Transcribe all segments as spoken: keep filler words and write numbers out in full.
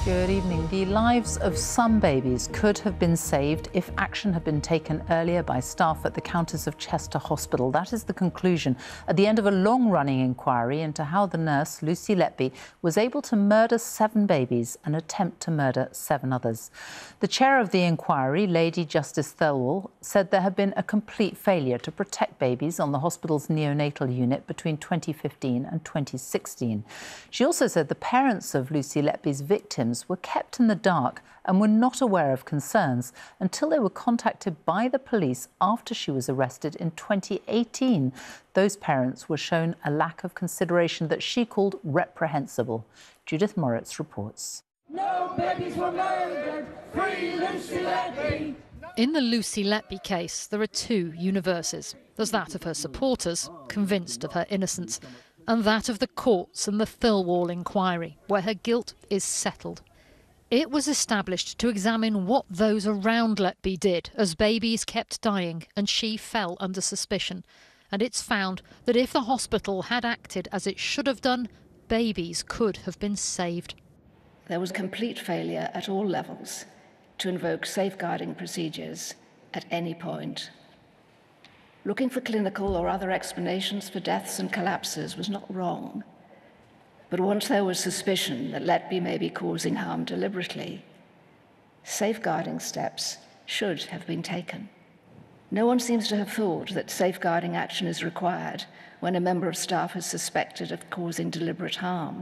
Good evening. The lives of some babies could have been saved if action had been taken earlier by staff at the Countess of Chester Hospital. That is the conclusion at the end of a long-running inquiry into how the nurse, Lucy Letby, was able to murder seven babies and attempt to murder seven others. The chair of the inquiry, Lady Justice Thirlwall, said there had been a complete failure to protect babies on the hospital's neonatal unit between twenty fifteen and twenty sixteen. She also said the parents of Lucy Letby's victims were kept in the dark and were not aware of concerns until they were contacted by the police after she was arrested in twenty eighteen. Those parents were shown a lack of consideration that she called reprehensible. Judith Moritz reports. No babies were murdered. Free Lucy Letby. In the Lucy Letby case, there are two universes. There's that of her supporters, convinced of her innocence, and that of the courts and the Thirlwall inquiry, where her guilt is settled. It was established to examine what those around Letby did as babies kept dying and she fell under suspicion. And it's found that if the hospital had acted as it should have done, babies could have been saved. There was complete failure at all levels to invoke safeguarding procedures at any point. Looking for clinical or other explanations for deaths and collapses was not wrong. But once there was suspicion that Letby may be causing harm deliberately, safeguarding steps should have been taken. No one seems to have thought that safeguarding action is required when a member of staff is suspected of causing deliberate harm.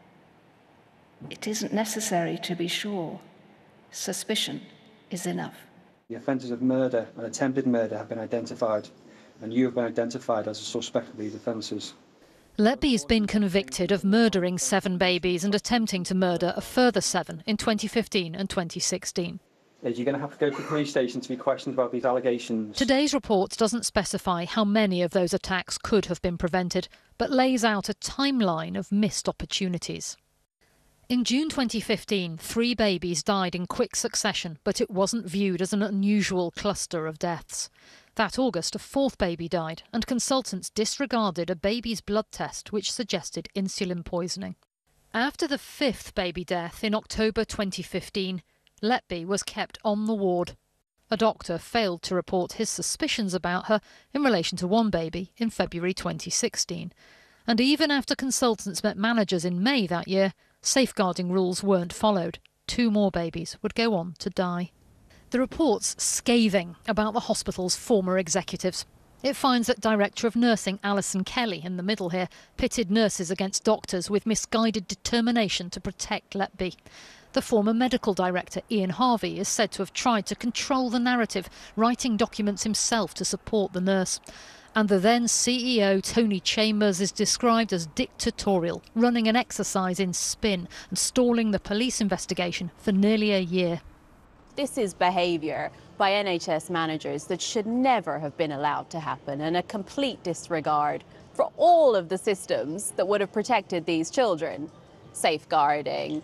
It isn't necessary to be sure. Suspicion is enough. The offences of murder and attempted murder have been identified, and you have been identified as a suspect of these offences. Letby's been convicted of murdering seven babies and attempting to murder a further seven in twenty fifteen and twenty sixteen. You're going to have to go to the police station to be questioned about these allegations. Today's report doesn't specify how many of those attacks could have been prevented, but lays out a timeline of missed opportunities. In June twenty fifteen, three babies died in quick succession, but it wasn't viewed as an unusual cluster of deaths. That August, a fourth baby died, and consultants disregarded a baby's blood test which suggested insulin poisoning. After the fifth baby death in October twenty fifteen, Letby was kept on the ward. A doctor failed to report his suspicions about her in relation to one baby in February twenty sixteen. And even after consultants met managers in May that year, safeguarding rules weren't followed. Two more babies would go on to die. The report's scathing about the hospital's former executives. It finds that Director of Nursing Alison Kelly, in the middle here, pitted nurses against doctors with misguided determination to protect Letby. The former medical director, Ian Harvey, is said to have tried to control the narrative, writing documents himself to support the nurse. And the then C E O, Tony Chambers, is described as dictatorial, running an exercise in spin and stalling the police investigation for nearly a year. This is behaviour by N H S managers that should never have been allowed to happen, and a complete disregard for all of the systems that would have protected these children. Safeguarding,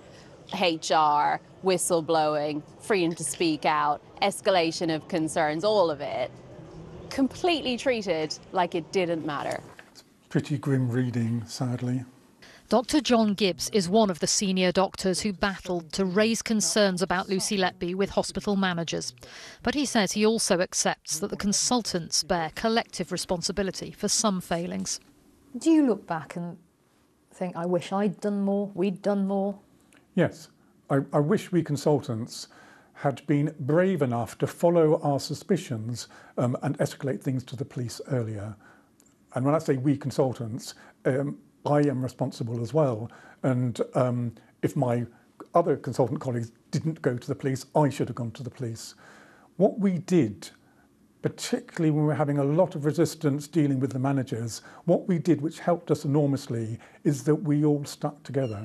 H R, whistleblowing, freedom to speak out, escalation of concerns, all of it. Completely treated like it didn't matter. It's pretty grim reading, sadly. Doctor John Gibbs is one of the senior doctors who battled to raise concerns about Lucy Letby with hospital managers. But he says he also accepts that the consultants bear collective responsibility for some failings. Do you look back and think, I wish I'd done more, we'd done more? Yes. I, I wish we consultants had been brave enough to follow our suspicions um, and escalate things to the police earlier. And when I say we consultants, um, I am responsible as well. And um, if my other consultant colleagues didn't go to the police, I should have gone to the police. What we did, particularly when we were having a lot of resistance dealing with the managers, what we did, which helped us enormously, is that we all stuck together.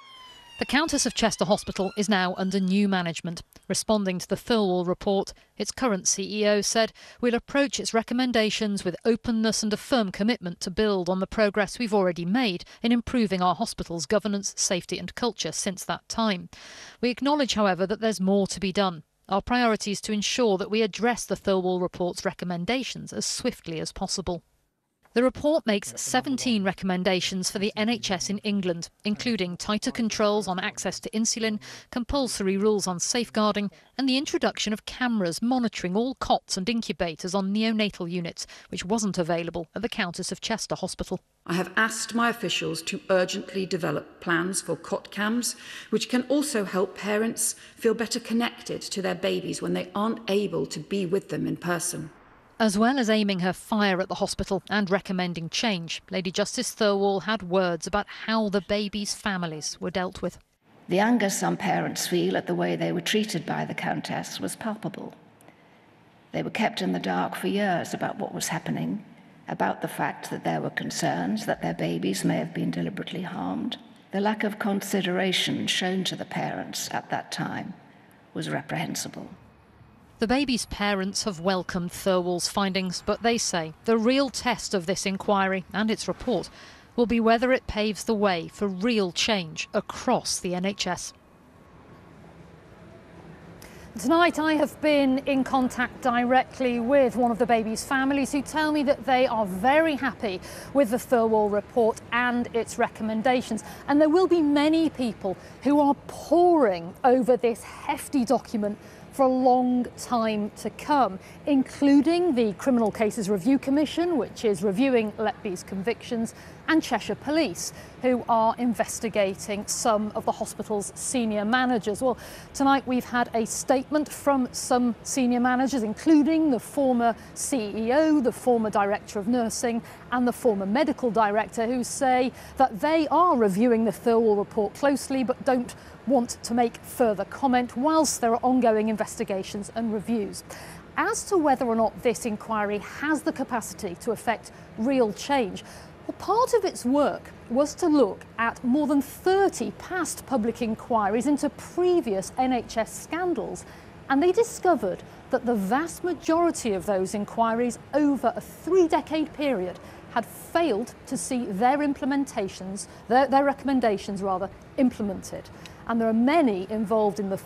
The Countess of Chester Hospital is now under new management. Responding to the Thirlwall report, its current C E O said, "We'll approach its recommendations with openness and a firm commitment to build on the progress we've already made in improving our hospital's governance, safety and culture since that time. We acknowledge, however, that there's more to be done. Our priority is to ensure that we address the Thirlwall report's recommendations as swiftly as possible." The report makes seventeen recommendations for the N H S in England, including tighter controls on access to insulin, compulsory rules on safeguarding, and the introduction of cameras monitoring all cots and incubators on neonatal units, which wasn't available at the Countess of Chester Hospital. I have asked my officials to urgently develop plans for cot cams, which can also help parents feel better connected to their babies when they aren't able to be with them in person. As well as aiming her fire at the hospital and recommending change, Lady Justice Thirlwall had words about how the babies' families were dealt with. The anger some parents feel at the way they were treated by the Countess was palpable. They were kept in the dark for years about what was happening, about the fact that there were concerns that their babies may have been deliberately harmed. The lack of consideration shown to the parents at that time was reprehensible. The baby's parents have welcomed Thirlwall's findings, but they say the real test of this inquiry and its report will be whether it paves the way for real change across the N H S. Tonight I have been in contact directly with one of the baby's families who tell me that they are very happy with the Thirlwall report and its recommendations. And there will be many people who are poring over this hefty document for a long time to come, including the Criminal Cases Review Commission, which is reviewing Letby's convictions, and Cheshire Police, who are investigating some of the hospital's senior managers. Well, tonight we've had a statement from some senior managers, including the former C E O, the former Director of Nursing, and the former Medical Director, who say that they are reviewing the Thirlwall report closely, but don't want to make further comment whilst there are ongoing investigations and reviews. As to whether or not this inquiry has the capacity to affect real change, well, part of its work was to look at more than thirty past public inquiries into previous N H S scandals, and they discovered that the vast majority of those inquiries over a three-decade period had failed to see their implementations, their, their recommendations rather, implemented. And there are many involved in the